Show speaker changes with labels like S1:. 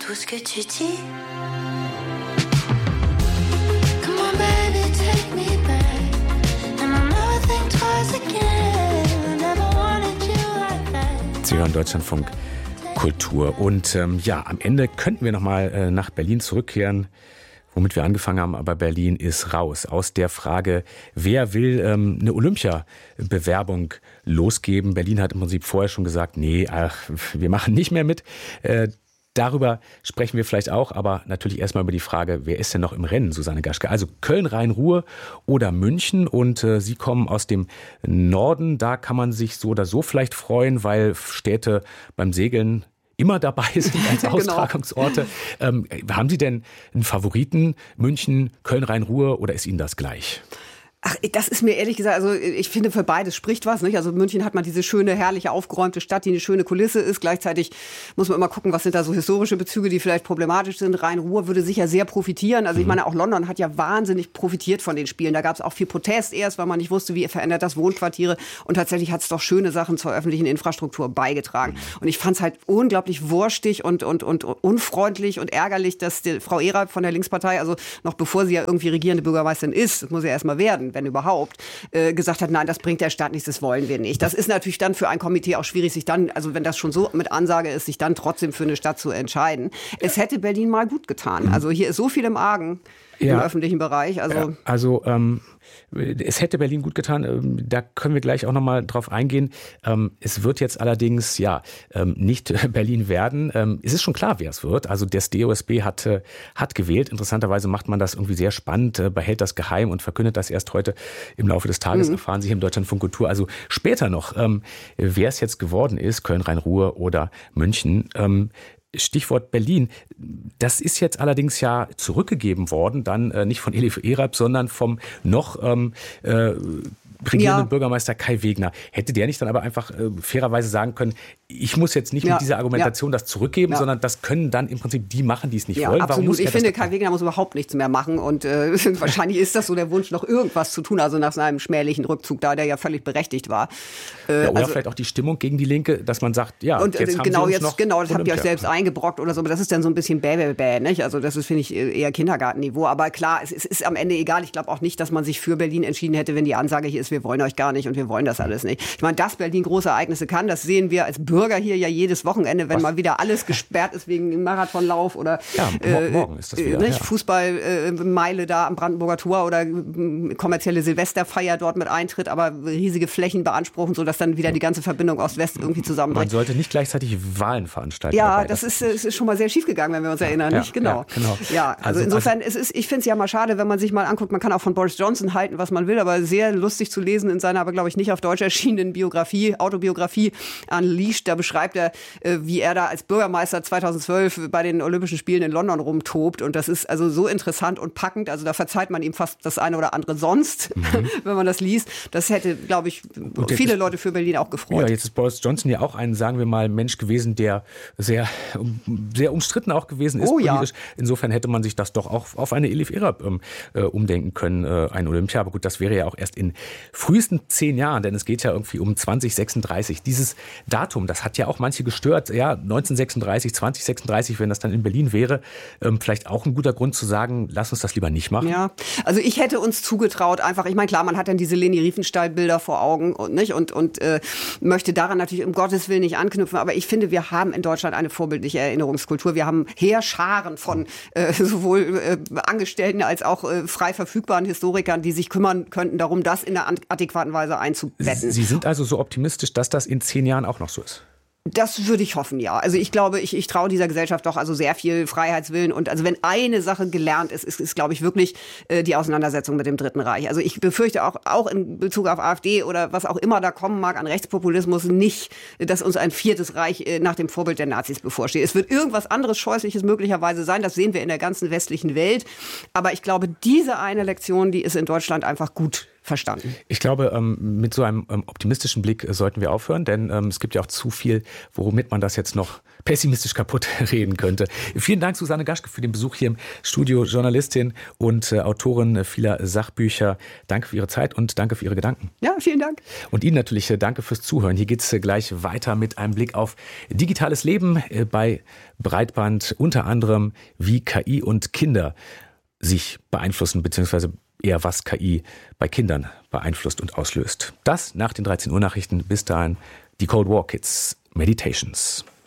S1: tout ce que tu dis. Come on, baby, take me back. And I'll never think twice again. I never wanted you like that.
S2: Sie hören Deutschlandfunk Kultur. Und ja, am Ende könnten wir nochmal nach Berlin zurückkehren, womit wir angefangen haben, aber Berlin ist raus aus der Frage, wer will eine Olympia-Bewerbung losgeben. Berlin hat im Prinzip vorher schon gesagt, nee, wir machen nicht mehr mit. Darüber sprechen wir vielleicht auch, aber natürlich erstmal über die Frage, wer ist denn noch im Rennen, Susanne Gaschke? Also Köln, Rhein-Ruhr oder München, und Sie kommen aus dem Norden. Da kann man sich so oder so vielleicht freuen, weil Städte beim Segeln immer dabei sind als Austragungsorte. Genau. Haben Sie denn einen Favoriten? München, Köln, Rhein-Ruhr, oder ist Ihnen das gleich?
S3: Ach, das ist mir ehrlich gesagt, also ich finde, für beides spricht was, nicht? Also München hat man diese schöne, herrliche, aufgeräumte Stadt, die eine schöne Kulisse ist. Gleichzeitig muss man immer gucken, was sind da so historische Bezüge, die vielleicht problematisch sind. Rhein-Ruhr würde sicher sehr profitieren. Also ich meine, auch London hat ja wahnsinnig profitiert von den Spielen. Da gab es auch viel Protest erst, weil man nicht wusste, wie verändert das Wohnquartiere. Und tatsächlich hat es doch schöne Sachen zur öffentlichen Infrastruktur beigetragen. Und ich fand es halt unglaublich wurstig und unfreundlich und ärgerlich, dass die Frau Erath von der Linkspartei, also noch bevor sie ja irgendwie regierende Bürgermeisterin ist, das muss ja erstmal werden, wenn überhaupt, gesagt hat, nein, das bringt der Stadt nichts, das wollen wir nicht. Das ist natürlich dann für ein Komitee auch schwierig, sich dann, also wenn das schon so mit Ansage ist, sich dann trotzdem für eine Stadt zu entscheiden. Es hätte Berlin mal gut getan. Also hier ist so viel im Argen im öffentlichen Bereich. Also
S2: es hätte Berlin gut getan, da können wir gleich auch nochmal drauf eingehen. Es wird jetzt allerdings nicht Berlin werden. Es ist schon klar, wer es wird. Also das DOSB hat gewählt. Interessanterweise macht man das irgendwie sehr spannend, behält das geheim und verkündet das erst heute im Laufe des Tages. Erfahren Sie hier im Deutschlandfunk Kultur. Also später noch, wer es jetzt geworden ist, Köln, Rhein-Ruhr oder München. Stichwort Berlin. Das ist jetzt allerdings ja zurückgegeben worden, dann nicht von Elif Erab, sondern vom noch regierenden Bürgermeister Kai Wegner. Hätte der nicht dann aber einfach fairerweise sagen können, ich muss jetzt nicht mit dieser Argumentation das zurückgeben, sondern das können dann im Prinzip die machen, die es nicht wollen.
S3: Absolut.
S2: Warum
S3: ich finde, Kai Wegner muss überhaupt nichts mehr machen und wahrscheinlich ist das so der Wunsch, noch irgendwas zu tun, also nach seinem schmählichen Rückzug, da der ja völlig berechtigt war.
S2: Oder vielleicht auch die Stimmung gegen die Linke, dass man sagt, jetzt haben sie uns noch
S3: das habt ihr euch selbst eingebrockt oder so, aber das ist dann so ein bisschen bäh, nicht? Also das ist, finde ich, eher Kindergartenniveau, aber klar, es ist am Ende egal. Ich glaube auch nicht, dass man sich für Berlin entschieden hätte, wenn die Ansage hier ist, wir wollen euch gar nicht und wir wollen das alles nicht. Ich meine, dass Berlin große Ereignisse kann, das sehen wir als Bürger hier ja jedes Wochenende, wenn mal wieder alles gesperrt ist wegen Marathonlauf oder
S2: morgen ist das wieder,
S3: Fußballmeile da am Brandenburger Tor oder kommerzielle Silvesterfeier dort mit Eintritt, aber riesige Flächen beanspruchen, sodass dann wieder die ganze Verbindung Ost-West irgendwie zusammenbricht.
S2: Man sollte nicht gleichzeitig Wahlen veranstalten.
S3: Ja, das ist schon mal sehr schief gegangen, wenn wir uns erinnern, nicht? Genau. Ja, also insofern, ich finde es ja mal schade, wenn man sich mal anguckt, man kann auch von Boris Johnson halten, was man will, aber sehr lustig zu lesen in seiner, aber glaube ich nicht auf Deutsch erschienenen Autobiografie Unleashed, da beschreibt er, wie er da als Bürgermeister 2012 bei den Olympischen Spielen in London rumtobt, und das ist also so interessant und packend, also da verzeiht man ihm fast das eine oder andere sonst, wenn man das liest. Das hätte, glaube ich, viele Leute für Berlin auch gefreut.
S2: Ja, jetzt ist Boris Johnson ja auch ein, sagen wir mal, Mensch gewesen, der sehr, sehr umstritten auch gewesen ist politisch. Insofern hätte man sich das doch auch auf eine Elif Erab umdenken können, ein Olympia. Aber gut, das wäre ja auch erst in frühesten 10 Jahren, denn es geht ja irgendwie um 2036. Dieses Datum, das hat ja auch manche gestört. Ja, 1936, 2036, wenn das dann in Berlin wäre, vielleicht auch ein guter Grund zu sagen, lass uns das lieber nicht machen.
S3: Ja, also ich hätte uns zugetraut, einfach, ich meine, klar, man hat dann diese Leni Riefenstahl-Bilder vor Augen und möchte daran natürlich um Gottes Willen nicht anknüpfen, aber ich finde, wir haben in Deutschland eine vorbildliche Erinnerungskultur. Wir haben Heerscharen von sowohl Angestellten als auch frei verfügbaren Historikern, die sich kümmern könnten darum, das in einer adäquaten Weise einzubetten.
S2: Sie sind also so optimistisch, dass das in 10 Jahren auch noch so ist?
S3: Das würde ich hoffen, ja. Also ich glaube, ich traue dieser Gesellschaft doch also sehr viel Freiheitswillen. Und also wenn eine Sache gelernt ist, glaube ich, wirklich die Auseinandersetzung mit dem Dritten Reich. Also ich befürchte auch in Bezug auf AfD oder was auch immer da kommen mag an Rechtspopulismus nicht, dass uns ein 4. Reich nach dem Vorbild der Nazis bevorsteht. Es wird irgendwas anderes Scheußliches möglicherweise sein. Das sehen wir in der ganzen westlichen Welt. Aber ich glaube, diese eine Lektion, die ist in Deutschland einfach gut verstanden.
S2: Ich glaube, mit so einem optimistischen Blick sollten wir aufhören, denn es gibt ja auch zu viel, womit man das jetzt noch pessimistisch kaputt reden könnte. Vielen Dank, Susanne Gaschke, für den Besuch hier im Studio, Journalistin und Autorin vieler Sachbücher. Danke für Ihre Zeit und danke für Ihre Gedanken.
S3: Ja, vielen Dank.
S2: Und Ihnen natürlich danke fürs Zuhören. Hier geht es gleich weiter mit einem Blick auf digitales Leben bei Breitband, unter anderem wie KI und Kinder sich beeinflussen, beziehungsweise eher was KI bei Kindern beeinflusst und auslöst. Das nach den 13 Uhr Nachrichten. Bis dahin die Cold War Kids Meditations.